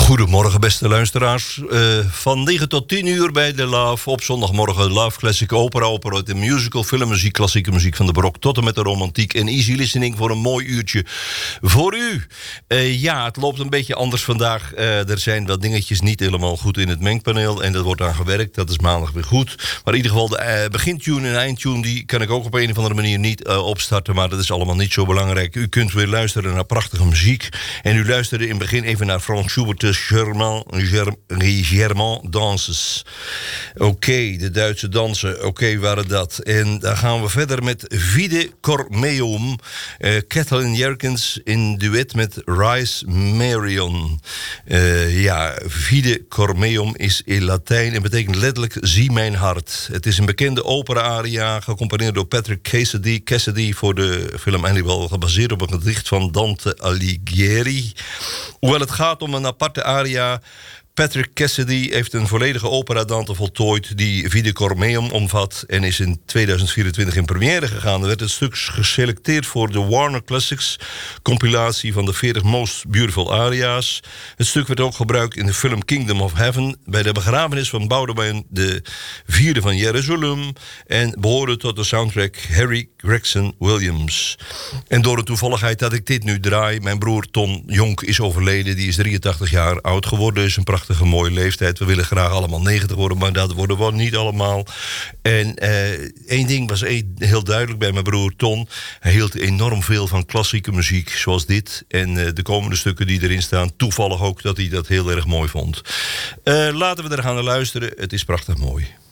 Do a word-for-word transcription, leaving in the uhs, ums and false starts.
Goedemorgen beste luisteraars. Uh, van negen tot tien uur bij de Love. Op zondagmorgen Love Classic Opera. Opera de musical, filmmuziek, klassieke muziek van de barok tot en met de romantiek. En easy listening voor een mooi uurtje voor u. Uh, ja, het loopt een beetje anders vandaag. Uh, er zijn wat dingetjes niet helemaal goed in het mengpaneel. En dat wordt aan gewerkt. Dat is maandag weer goed. Maar in ieder geval de uh, begintune en eindtune... die kan ik ook op een of andere manier niet uh, opstarten. Maar dat is allemaal niet zo belangrijk. U kunt weer luisteren naar prachtige muziek. En u luisterde in het begin even naar Frans Schubert... Germain, Germain Danses. Oké, okay, de Duitse dansen. Oké, okay, waren dat. En dan gaan we verder met Vide Cormeum. Uh, Kathleen Jerkins in duet met Rice Marion. Uh, ja, Vide Cormeum is in Latijn en betekent letterlijk zie mijn hart. Het is een bekende opera-aria, gecomponeerd door Patrick Cassidy. Cassidy voor de film Hannibal, gebaseerd op een gedicht van Dante Alighieri. Hoewel het gaat om een aparte aria... Patrick Cassidy heeft een volledige opera-dante voltooid... die Vide Cormeum omvat en is in tweeduizend vierentwintig in première gegaan. Er werd het stuk geselecteerd voor de Warner Classics... compilatie van de veertig Most Beautiful Aria's. Het stuk werd ook gebruikt in de film Kingdom of Heaven... bij de begrafenis van Boudewijn de vierde van Jeruzalem... en behoorde tot de soundtrack Harry Gregson Williams. En door de toevalligheid dat ik dit nu draai... mijn broer Ton Jonk is overleden, die is drieëntachtig jaar oud geworden... is een prachtig een mooie leeftijd. We willen graag allemaal negentig worden, maar dat worden we niet allemaal. En uh, één ding was heel duidelijk bij mijn broer Ton. Hij hield enorm veel van klassieke muziek, zoals dit. En uh, de komende stukken die erin staan, toevallig ook dat hij dat heel erg mooi vond. Uh, laten we er gaan naar luisteren. Het is prachtig mooi.